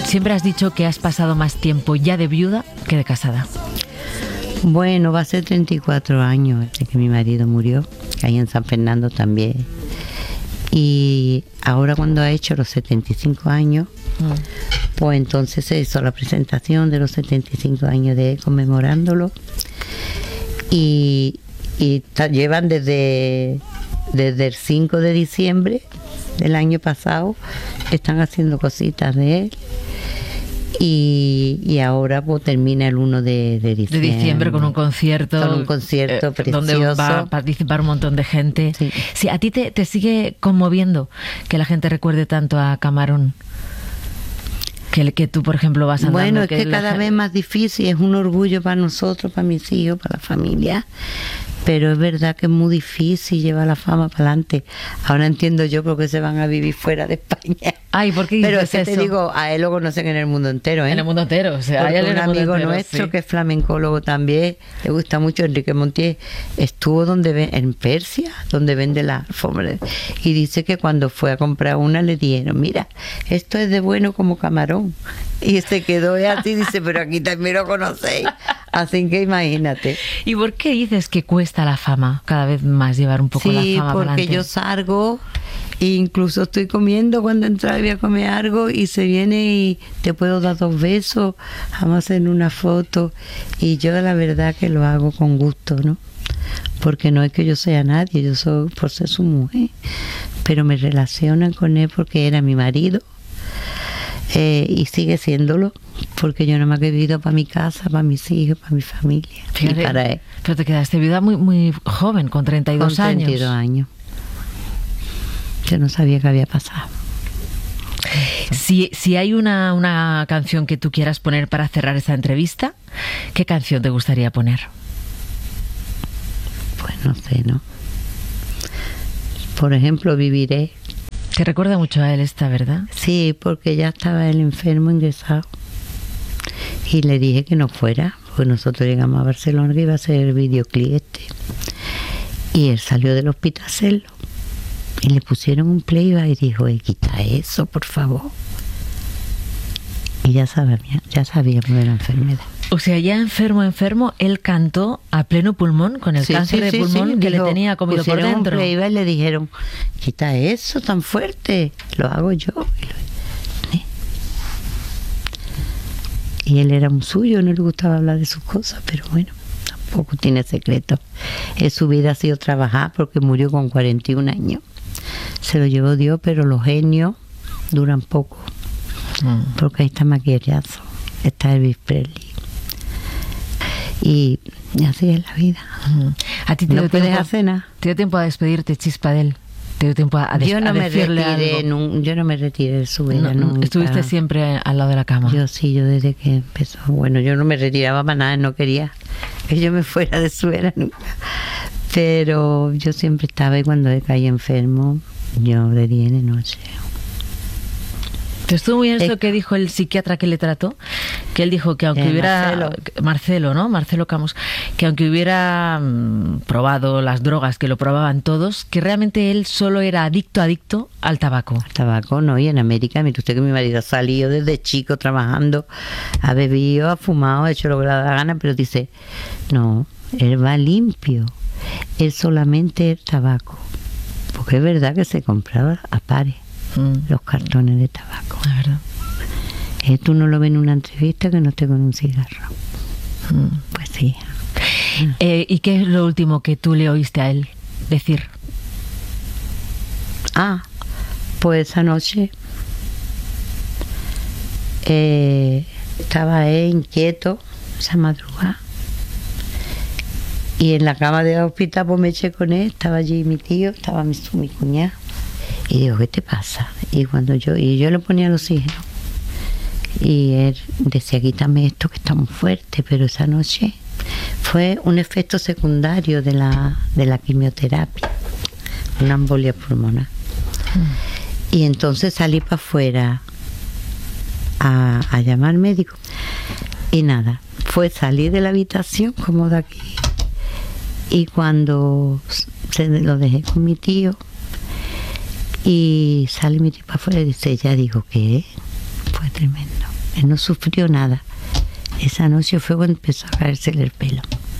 Siempre has dicho que has pasado más tiempo ya de viuda que de casada. Bueno, va a ser 34 años desde que mi marido murió, ahí en San Fernando también. Y ahora cuando ha hecho los 75 años, pues entonces se hizo la presentación de los 75 años de él, conmemorándolo. Y llevan desde el 5 de diciembre del año pasado, están haciendo cositas de él. Y ahora pues termina el 1 de diciembre. De diciembre con un concierto. Con un concierto precioso. Donde va a participar un montón de gente. Sí. Sí, ¿a ti te sigue conmoviendo que la gente recuerde tanto a Camarón? Que tú, por ejemplo, vas andando... Bueno, es que cada vez más difícil, es un orgullo para nosotros, para mis hijos, para la familia, pero es verdad que es muy difícil llevar la fama para adelante. Ahora entiendo yo por qué se van a vivir fuera de España. Ay, ¿por qué dices pero es que eso? te digo, a él lo conocen en el mundo entero, ¿eh? En el mundo entero, o sea, hay un amigo nuestro que es flamencólogo también, le gusta mucho, Enrique Montiel, estuvo en Persia, donde vende la alfombra, y dice que cuando fue a comprar una le dijeron, mira, esto es de bueno como Camarón, y se quedó así, dice, pero aquí también lo conocéis, así que imagínate. ¿Y por qué dices que cuesta la fama cada vez más llevar un poco la fama para adelante? Sí, porque yo salgo e incluso estoy comiendo, cuando entra voy a comer algo y se viene y te puedo dar 2 besos, vamos a hacer una foto, y yo la verdad que lo hago con gusto, ¿no? Porque no es que yo sea nadie, yo soy por ser su mujer, pero me relacionan con él porque era mi marido. Y sigue siéndolo, porque yo no me he vivido para mi casa, para mis hijos, para mi familia. Fíjate, y para él. Pero te quedaste viuda muy, muy joven, con 32 años. Con 32 años. Yo no sabía qué había pasado. Si hay una canción que tú quieras poner para cerrar esta entrevista, ¿qué canción te gustaría poner? Pues no sé, ¿no? Por ejemplo, Viviré. Te recuerda mucho a él esta, ¿verdad? Sí, porque ya estaba él enfermo, ingresado. Y le dije que no fuera, pues nosotros llegamos a Barcelona que iba a hacer el videoclip este. Y él salió del hospital a hacerlo. Y le pusieron un playback y dijo, quita eso, por favor. Y ya sabíamos de la enfermedad. O sea, ya enfermo, él cantó a pleno pulmón con el cáncer de pulmón que dijo, le tenía comido por dentro. Un playback y le dijeron, quita eso tan fuerte, lo hago yo. Y él era un suyo, no le gustaba hablar de sus cosas, pero bueno, tampoco tiene secreto. Su vida ha sido trabajar porque murió con 41 años. Se lo llevó Dios, pero los genios duran poco. Porque ahí está Maquillazo, está Elvis Presley. Y así es la vida. ¿A ti te no puedes hacer nada? ¿Te dio tiempo a despedirte, Chispa, de él? ¿Te dio tiempo a yo no me decirle retiré, algo? Yo no me retiré de su vida nunca. ¿Estuviste siempre al lado de la cama? Yo desde que empezó. Bueno, yo no me retiraba para nada, no quería que yo me fuera de su vida nunca. Pero yo siempre estaba, y cuando él caía enfermo, yo de día y de noche. ¿Te estuvo muy bien eso que dijo el psiquiatra que le trató? Que él dijo que aunque hubiera... Marcelo Camus, que aunque hubiera probado las drogas, que lo probaban todos, que realmente él solo era adicto al tabaco. Al tabaco, no, y en América, mire usted que mi marido ha salido desde chico trabajando, ha bebido, ha fumado, ha hecho lo que le da la gana, pero dice, no, él va limpio, él solamente el tabaco. Porque es verdad que se compraba a pares los cartones de tabaco. La verdad. Tú no lo ves en una entrevista que no esté con un cigarro. Pues sí. ¿Y qué es lo último que tú le oíste a él decir? Pues esa noche estaba él inquieto, esa madrugada. Y en la cama del hospital pues me eché con él, estaba allí mi tío, estaba mi cuñada. Y digo, ¿qué te pasa? Y yo le ponía el oxígeno. Y él decía, quítame esto que está muy fuerte, pero esa noche fue un efecto secundario de la quimioterapia, una embolia pulmonar. Y entonces salí para afuera a llamar al médico. Y nada, fue salir de la habitación como de aquí. Y cuando lo dejé con mi tío, y sale mi tío para afuera y dice, ya digo, ¿qué? Fue tremendo. Él no sufrió nada. Esa noche fue cuando empezó a caérsele el pelo.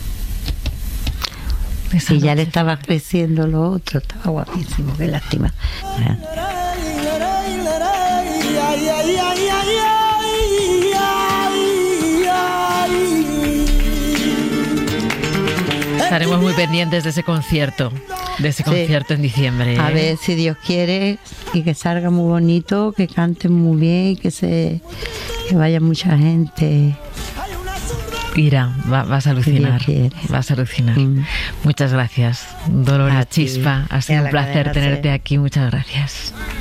Y ya le estaba creciendo lo otro, estaba guapísimo, qué lástima. Estaremos muy pendientes de ese concierto en diciembre. A ver si Dios quiere y que salga muy bonito, que canten muy bien, que vaya mucha gente. Ira, vas a alucinar. Vas a alucinar. Muchas gracias, Dolores Chispa. Ha sido un placer tenerte aquí. Muchas gracias.